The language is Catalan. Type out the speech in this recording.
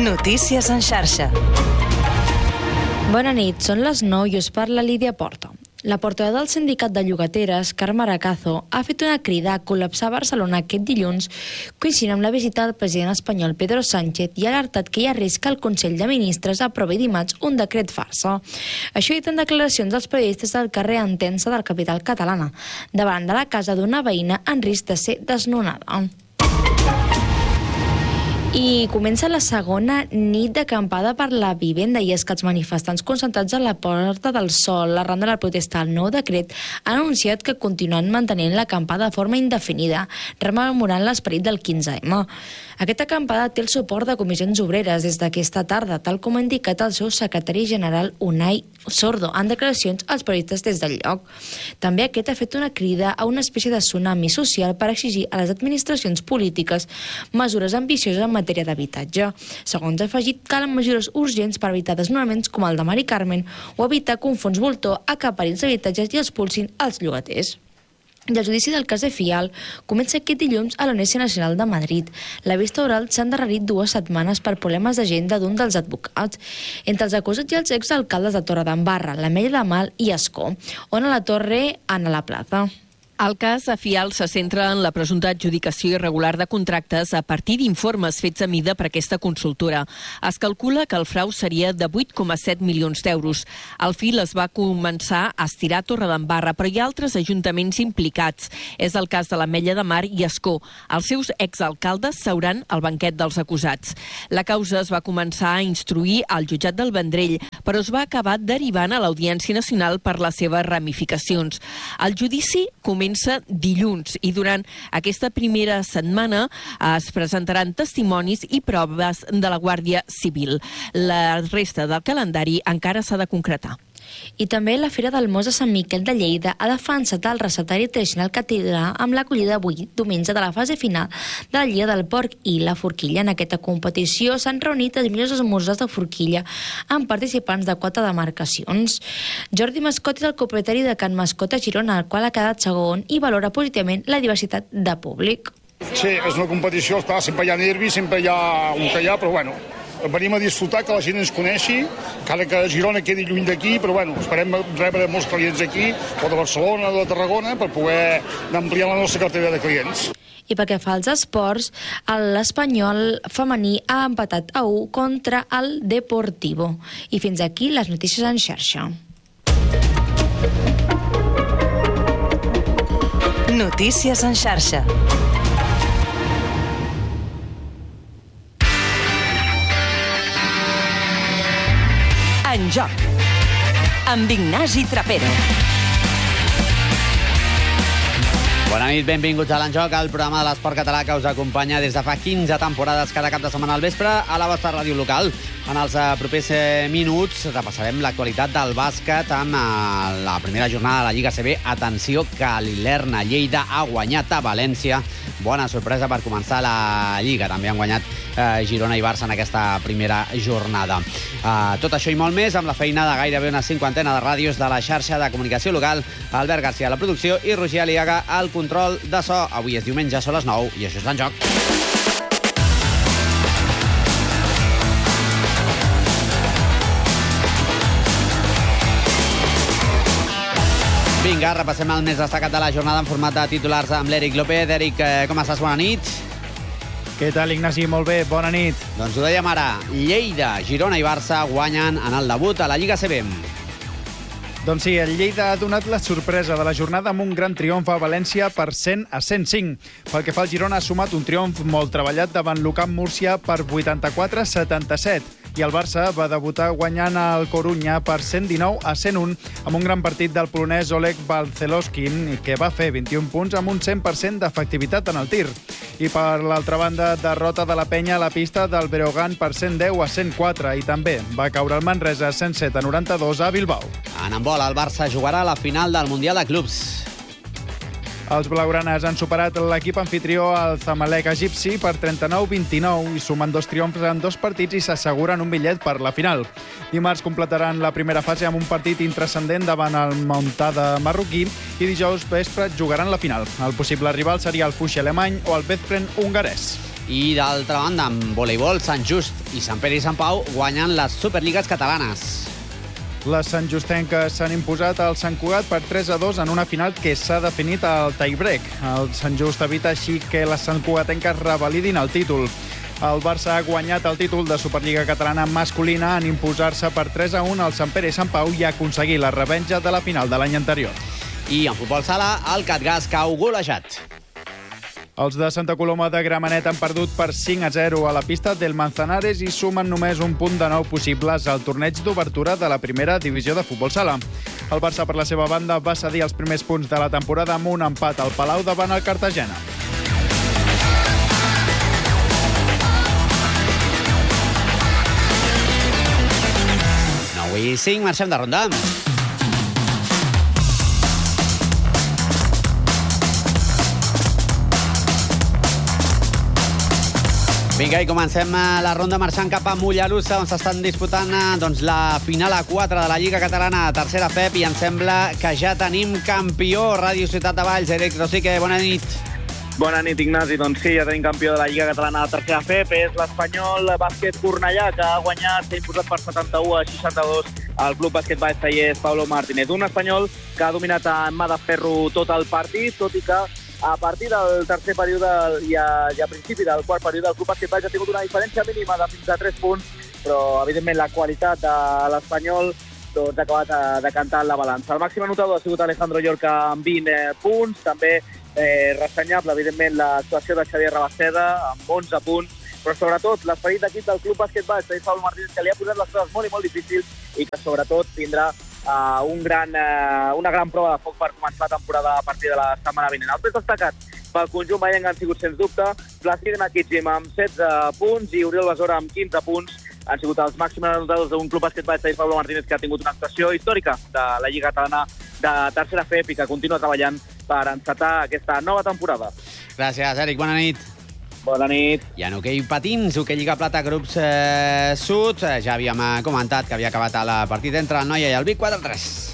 Notícies en xarxa. Bona nit, són les 9 i us parla Lídia Porta. La portaveu del sindicat de llogateres, Carme Aracazo, ha fet una crida a col·lapsar Barcelona aquest dilluns, coincidint amb la visita del president espanyol Pedro Sánchez, i ha alertat que hi ha risc que el Consell de Ministres aprovi dimarts un decret farsa. Això ha dit en declaracions dels periodistes del carrer Entença del capital catalana, davant de la casa d'una veïna en risc de ser desnonada. I comença la segona nit d'acampada per la vivenda, i és que els manifestants concentrats a la Porta del Sol arran de la protesta al nou decret han anunciat que continuen mantenint l'acampada de forma indefinida, rememorant l'esperit del 15M. Aquesta acampada té el suport de comissions obreres des d'aquesta tarda, tal com ha indicat el seu secretari general Unai Sordo en declaracions als periodistes des del lloc. També aquest ha fet una crida a una espècie de tsunami social per exigir a les administracions polítiques mesures ambicioses en matèria d'habitatge. Segons ha afegit, calen mesures urgents per evitar desnonaments com el de Mari Carmen o evitar que un fons voltor acapari els habitatges i expulsin els llogaters. I el judici del cas de Fial comença aquest dilluns a l'Audiència Nacional de Madrid. La vista oral s'ha endarrerit 2 setmanes per problemes d'agenda d'un dels advocats. Entre els acusats hi ha els exalcaldes de Torredembarra, l'Ametlla de Mar i Ascó, on a la Torre, Ana La Plaza. El cas a Fial se centra en la presumpta adjudicació irregular de contractes a partir d'informes fets a mida per aquesta consultora. Es calcula que el frau seria de 8,7 milions d'euros. El fil es va començar a estirar a Torredembarra, però hi ha altres ajuntaments implicats. És el cas de l'Ametlla de Mar i Ascó. Els seus exalcaldes seuran al banquet dels acusats. La causa es va començar a instruir al jutjat del Vendrell, però es va acabar derivant a l'Audiència Nacional per les seves ramificacions. El judici comença dilluns i durant aquesta primera setmana es presentaran testimonis i proves de la Guàrdia Civil. La resta del calendari encara s'ha de concretar. I també la Fira del Mos de Sant Miquel de Lleida ha defensat el receptari tradicional que tindrà amb l'acollida avui, diumenge, de la fase final de la Lliga del Porc i la Forquilla. En aquesta competició s'han reunit els millors esmorzars de forquilla amb participants de 4 demarcacions. Jordi Mascot és el copropietari de Can Mascot a Girona, el qual ha quedat segon i valora positivament la diversitat de públic. Sí, és una competició, clar, sempre hi ha nervis, sempre hi ha un que hi ha, però bueno, venim a disfrutar, que la gent ens coneixi, encara que Girona quedi lluny d'aquí, però bueno, esperem rebre molts clients aquí, o de Barcelona, o de Tarragona, per poder ampliar la nostra cartera de clients. I pel que fa als esports, l'Espanyol femení ha empatat a 1 contra el Deportivo. I fins aquí les notícies en xarxa. Notícies en xarxa. En joc, amb Ignasi Trapero. Bona nit, benvinguts a l'Enjoc, el programa de l'esport català que us acompanya des de fa 15 temporades cada cap de setmana al vespre a la vostra ràdio local. En els propers minuts repassarem l'actualitat del bàsquet amb la primera jornada de la Lliga CB. Atenció, que l'Ilerna Lleida ha guanyat a València. Bona sorpresa per començar la Lliga. També han guanyat Girona i Barça en aquesta primera jornada. Tot això i molt més amb la feina de gairebé una cinquantena de ràdios de la xarxa de comunicació local. Albert García a la producció i Roger Aliaga al control de so. Avui és diumenge, són les 9 i això és l'Enjoc. Vinga, repassem el més destacat de la jornada en format de titulars amb l'Eric López. Eric, com estàs? Bona nit. Què tal, Ignasi? Molt bé, bona nit. Doncs ho dèiem ara, Lleida, Girona i Barça guanyen en el debut a la Lliga CB. Doncs sí, el Lleida ha donat la sorpresa de la jornada amb un gran triomf a València per 100-105. Pel que fa al Girona, ha sumat un triomf molt treballat davant l'Ucamp Múrcia per 84-77. I el Barça va debutar guanyant el Corunya per 119-101 amb un gran partit del polonès Oleg Balcelowski, que va fer 21 punts amb un 100% d'efectivitat en el tir. I per l'altra banda, derrota de la Penya a la pista del Breogán per 110-104 i també va caure el Manresa 107-92 a Bilbao. En handbol, el Barça jugarà a la final del Mundial de Clubs. Els blaugranes han superat l'equip anfitrió al Zamalek egipci per 39-29 i sumen 2 triomfs en 2 partits i s'asseguren un bitllet per la final. Dimarts completaran la primera fase amb un partit intrascendent davant el Montada marroquí i dijous vespre jugaran la final. El possible rival seria el Fuix alemany o el Veszprém hongarès. I d'altra banda, en voleibol, Sant Just i Sant Pere i Sant Pau guanyen les Superligues catalanes. Les santjustenques s'han imposat al Sant Cugat per 3-2 en una final que s'ha definit al tie-break. El Sant Just evita així que les santcugatenques revalidin el títol. El Barça ha guanyat el títol de Superliga catalana masculina en imposar-se per 3-1 al Sant Pere i Sant Pau i aconseguir la revenja de la final de l'any anterior. I en futbol sala, el Catgas cau golejat. Els de Santa Coloma de Gramenet han perdut per 5-0 a la pista del Manzanares i sumen només un punt de 9 possibles al torneig d'obertura de la primera divisió de futbol sala. El Barça, per la seva banda, va cedir els primers punts de la temporada amb un empat al Palau davant el Cartagena. I 5, marxem de ronda. Vinga, i comencem la ronda marxant cap a Mollerussa, on s'estan disputant la final a 4 de la Lliga Catalana de Tercera FEP, i em sembla que ja tenim campió. Ràdio Ciutat de Valls, Eric Rosique, bona nit. Bona nit, Ignasi. Doncs sí, ja tenim campió de la Lliga Catalana de Tercera FEP. És l'Espanyol Bàsquet Cornellà, que ha guanyat, s'ha imposat per 71-62 al Club Bàsquet Valls Tallers Pablo Martínez. Un Espanyol que ha dominat en mà de ferro tot el partit, tot i que a partir del tercer període i a principi del quart període el Club Bàsquet Valls ha tingut una diferència mínima de fins a 3 punts, però evidentment la qualitat de l'Espanyol ha acabat decantant la balança. El màxim anotador ha sigut Alejandro Llorca amb 20 punts, també ressenyable, evidentment, l'actuació de Xavier Rabaseda amb 11 punts, però sobretot l'esperit d'equip del Club Bàsquet Valls Tallers Pablo Martínez, que li ha posat les coses molt i molt difícils i que sobretot tindrà una gran prova de foc per començar la temporada a partir de la setmana vinent. Els més destacats pel conjunt veient han sigut, sens dubte, Vladimir Nakitschim amb 16 punts i Oriol Besora amb 15 punts. Han sigut els màxims anotadors d'un Club Bàsquet Valls Tallers Pablo Martínez, que ha tingut una actuació històrica de la Lliga Catalana de Tercera FEP i que continua treballant per encetar aquesta nova temporada. Gràcies, Eric. Bona nit. Bona nit. I en hoquei patins, hoquei Lliga Plata Grups Sud, ja havíem comentat que havia acabat el partit entre el Noia i el Vic 4-3.